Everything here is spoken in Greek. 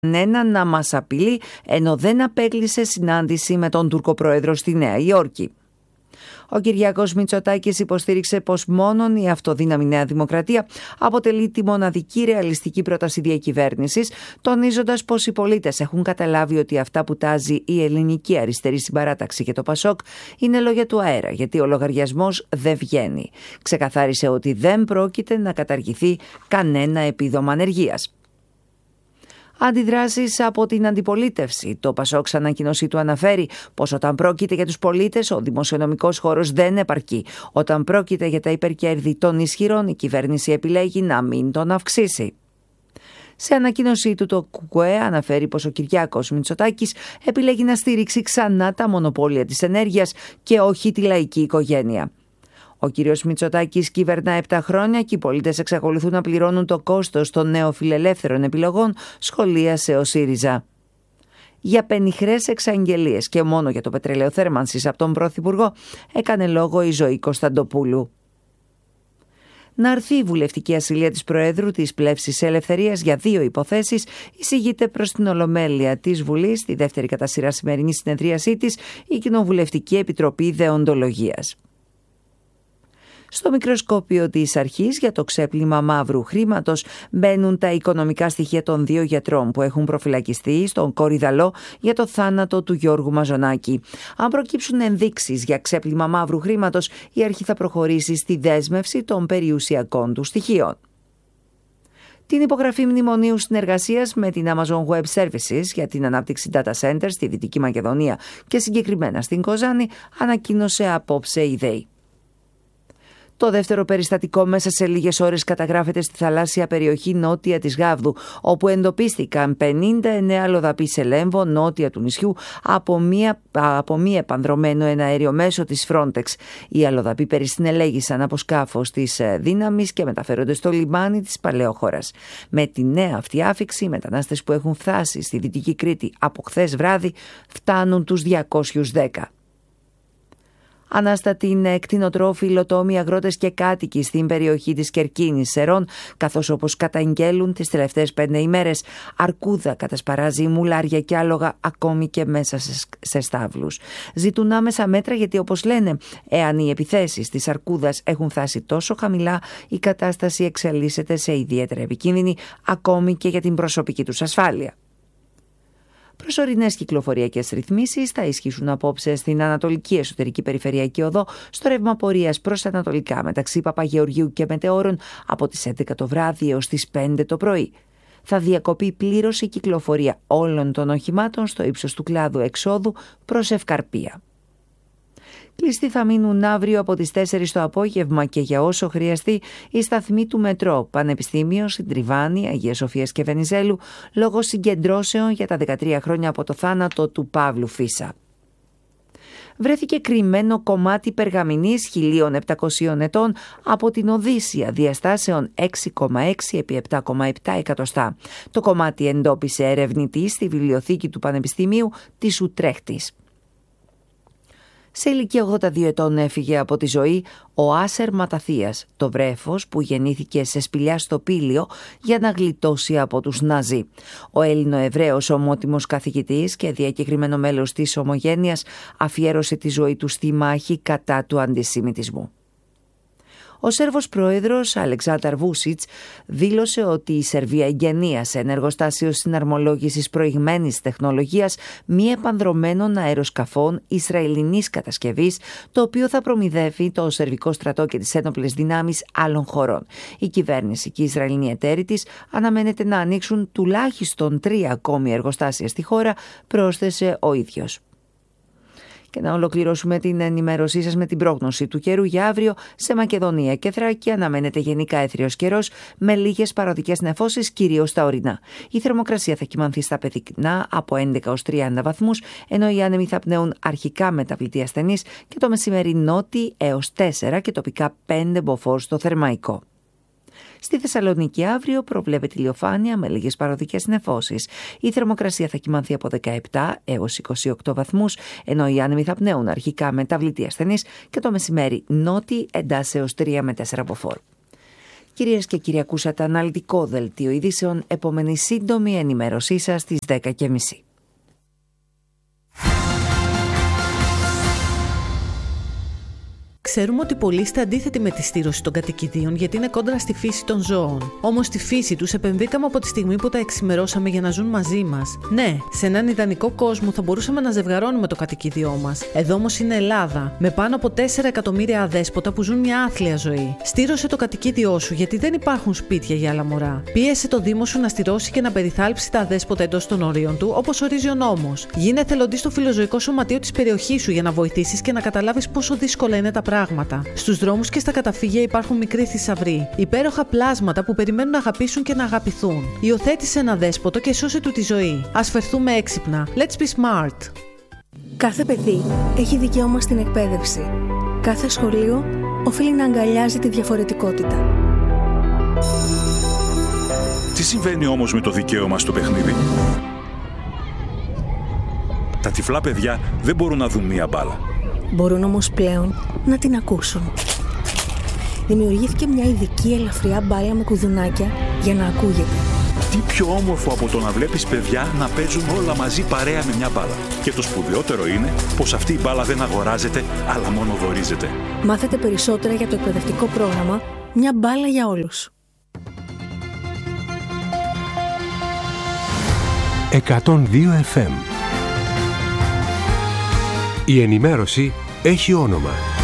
κανέναν να μας απειλεί, ενώ δεν απέκλεισε συνάντηση με τον Τούρκο πρόεδρο στη Νέα Υόρκη. Ο Κυριάκος Μητσοτάκης υποστήριξε πως μόνον η αυτοδύναμη Νέα Δημοκρατία αποτελεί τη μοναδική ρεαλιστική πρόταση διακυβέρνησης, τονίζοντας πως οι πολίτες έχουν καταλάβει ότι αυτά που τάζει η ελληνική αριστερή συμπαράταξη και το ΠΑΣΟΚ είναι λόγια του αέρα, γιατί ο λογαριασμός δεν βγαίνει. Ξεκαθάρισε ότι δεν πρόκειται να καταργηθεί κανένα επίδομα ανεργίας. Αντιδράσεις από την αντιπολίτευση. Το ΠΑΣΟΚ σαν ανακοίνωσή του αναφέρει πως όταν πρόκειται για τους πολίτες, ο δημοσιονομικός χώρος δεν επαρκεί. Όταν πρόκειται για τα υπερκέρδη των ισχυρών, η κυβέρνηση επιλέγει να μην τον αυξήσει. Σε ανακοίνωσή του, το ΚΚΕ αναφέρει πως ο Κυριάκος Μητσοτάκης επιλέγει να στηρίξει ξανά τα μονοπόλια της ενέργειας και όχι τη λαϊκή οικογένεια. Ο κύριος Μητσοτάκης κυβερνά 7 χρόνια και οι πολίτες εξακολουθούν να πληρώνουν το κόστος των νεοφιλελεύθερων επιλογών, σχολίασε ο ΣΥΡΙΖΑ. Για πενιχρές εξαγγελίες και μόνο για το πετρέλαιο θέρμανσης από τον Πρωθυπουργό έκανε λόγο η Ζωή Κωνσταντοπούλου. Να αρθεί η βουλευτική ασυλία της Προέδρου της Πλεύσης Ελευθερίας για 2 υποθέσεις, εισηγείται προς την Ολομέλεια της Βουλής στη δεύτερη κατά σειρά σημερινή συνεδρίασή της η Κοινοβουλευτική Επιτροπή Δεοντολογίας. Στο μικροσκόπιο της αρχής για το ξέπλυμα μαύρου χρήματος μπαίνουν τα οικονομικά στοιχεία των 2 γιατρών που έχουν προφυλακιστεί στον Κορυδαλό για το θάνατο του Γιώργου Μαζονάκη. Αν προκύψουν ενδείξεις για ξέπλυμα μαύρου χρήματος, η αρχή θα προχωρήσει στη δέσμευση των περιουσιακών του στοιχείων. Την υπογραφή μνημονίου συνεργασίας με την Amazon Web Services για την ανάπτυξη data centers στη Δυτική Μακεδονία και συγκεκριμένα στην Κοζάνη ανακοίνωσε απόψε η ΔΕΗ. Το δεύτερο περιστατικό μέσα σε λίγες ώρες καταγράφεται στη θαλάσσια περιοχή νότια της Γάβδου, όπου εντοπίστηκαν 59 αλλοδαποί σε Λέμβο, νότια του νησιού, από μη επανδρωμένο εναέριο μέσο της Frontex. Οι αλλοδαποί περισυνελέγησαν από σκάφος της δύναμης και μεταφέρονται στο λιμάνι της Παλαιόχωρας. Με τη νέα αυτή άφιξη, οι μετανάστες που έχουν φτάσει στη Δυτική Κρήτη από χθες βράδυ φτάνουν τους 210. Ανάστατοι είναι κτηνοτρόφοι, υλοτόμοι, αγρότες και κάτοικοι στην περιοχή της Κερκίνης Σερών, καθώς όπως καταγγέλουν τις τελευταίες 5 ημέρες, αρκούδα κατασπαράζει μουλάρια και άλογα ακόμη και μέσα σε στάβλους. Ζητούν άμεσα μέτρα γιατί, όπως λένε, εάν οι επιθέσεις της αρκούδας έχουν φτάσει τόσο χαμηλά, η κατάσταση εξελίσσεται σε ιδιαίτερα επικίνδυνη ακόμη και για την προσωπική τους ασφάλεια. Προσωρινές κυκλοφοριακές ρυθμίσεις θα ισχύσουν απόψε στην Ανατολική Εσωτερική Περιφερειακή Οδό στο ρεύμα πορείας προς ανατολικά μεταξύ Παπαγεωργίου και Μετεώρων από τις 11 το βράδυ έως τις 5 το πρωί. Θα διακοπεί πλήρως η κυκλοφορία όλων των οχημάτων στο ύψος του κλάδου εξόδου προς Ευκαρπία. Κλειστοί θα μείνουν αύριο από τις 4 το απόγευμα και για όσο χρειαστεί οι σταθμοί του μετρό Πανεπιστήμιο, Συντριβάνη, Αγίας Σοφίας και Βενιζέλου λόγω συγκεντρώσεων για τα 13 χρόνια από το θάνατο του Παύλου Φίσα. Βρέθηκε κρυμμένο κομμάτι περγαμηνής 1.700 ετών από την Οδύσσια διαστάσεων 6,6 επί 7,7 εκατοστά. Το κομμάτι εντόπισε ερευνητής στη βιβλιοθήκη του Πανεπιστημίου της Ουτρέχτης. Σε ηλικία 82 ετών έφυγε από τη ζωή ο Άσερ Ματαθίας, το βρέφος που γεννήθηκε σε σπηλιά στο Πήλιο για να γλιτώσει από τους Ναζί. Ο Έλληνο-Εβραίος ομότιμος καθηγητής και διακεκριμένο μέλος της Ομογένειας αφιέρωσε τη ζωή του στη μάχη κατά του αντισημιτισμού. Ο Σέρβος πρόεδρος Αλεξάνδαρ Βούσιτς δήλωσε ότι η Σερβία εγγενίασε ένα εργοστάσιο συναρμολόγησης προηγμένης τεχνολογίας μη επανδρωμένων αεροσκαφών Ισραηλινής κατασκευής, το οποίο θα προμηδεύει το Σερβικό στρατό και τις ένοπλες δυνάμεις άλλων χωρών. Η κυβέρνηση και οι Ισραηλινοί εταίροι της αναμένεται να ανοίξουν τουλάχιστον 3 ακόμη εργοστάσια στη χώρα, πρόσθεσε ο ίδιος. Και να ολοκληρώσουμε την ενημέρωσή σας με την πρόγνωση του καιρού για αύριο. Σε Μακεδονία και Θράκη αναμένεται γενικά έθριος καιρός με λίγες παροδικές νεφώσεις, κυρίως στα ορεινά. Η θερμοκρασία θα κυμανθεί στα παιδικά από 11 ως 30 βαθμούς, ενώ οι άνεμοι θα πνέουν αρχικά μεταβλητή ασθενής και το μεσημέρι νότιοι έως 4 και τοπικά 5 μποφόρ στο Θερμαϊκό. Στη Θεσσαλονίκη αύριο προβλέπεται ηλιοφάνεια με λίγες παροδικές νεφώσεις. Η θερμοκρασία θα κυμανθεί από 17 έως 28 βαθμούς, ενώ οι άνεμοι θα πνέουν αρχικά μεταβλητή ασθενής και το μεσημέρι νότιοι εντάσσεως 3 με 4 μποφόρ. Κυρίες και κύριοι, ακούσατε αναλυτικό δελτίο ειδήσεων. Επόμενη σύντομη ενημέρωσή σας στις 10:30. Ξέρουμε ότι πολλοί είστε αντίθετοι με τη στήρωση των κατοικιδίων γιατί είναι κόντρα στη φύση των ζώων. Όμως στη φύση τους επεμβήκαμε από τη στιγμή που τα εξημερώσαμε για να ζουν μαζί μας. Ναι, σε έναν ιδανικό κόσμο θα μπορούσαμε να ζευγαρώνουμε το κατοικίδιό μας. Εδώ όμως είναι Ελλάδα, με πάνω από 4 εκατομμύρια αδέσποτα που ζουν μια άθλια ζωή. Στήρωσε το κατοικίδιό σου γιατί δεν υπάρχουν σπίτια για άλλα μωρά. Πίεσε το Δήμο σου να στηρώσει και να περιθάλψει τα αδέσποτα εντός των ορίων του, όπως ορίζει ο νόμος. Γίνε εθελοντής στο φιλοζωικό σωματείο της περιοχής σου για να βοηθήσεις και να καταλάβεις πόσο δύσκολα είναι τα πράγματα. Στους δρόμους και στα καταφύγια υπάρχουν μικροί θησαυροί, υπέροχα πλάσματα που περιμένουν να αγαπήσουν και να αγαπηθούν. Υιοθέτησε ένα δέσποτο και σώσε του τη ζωή. Ας φερθούμε έξυπνα. Let's be smart. Κάθε παιδί έχει δικαίωμα στην εκπαίδευση. Κάθε σχολείο οφείλει να αγκαλιάζει τη διαφορετικότητα. Τι συμβαίνει όμως με το δικαίωμα στο παιχνίδι? Τα τυφλά παιδιά δεν μπορούν να δουν μία μπάλα. Μπορούν όμως πλέον να την ακούσουν. Δημιουργήθηκε μια ειδική ελαφριά μπάλα με κουδουνάκια για να ακούγεται. Τι πιο όμορφο από το να βλέπεις παιδιά να παίζουν όλα μαζί παρέα με μια μπάλα. Και το σπουδαιότερο είναι πως αυτή η μπάλα δεν αγοράζεται, αλλά μόνο δωρίζεται. Μάθετε περισσότερα για το εκπαιδευτικό πρόγραμμα «Μια μπάλα για όλους». 102 FM. Η ενημέρωση έχει όνομα.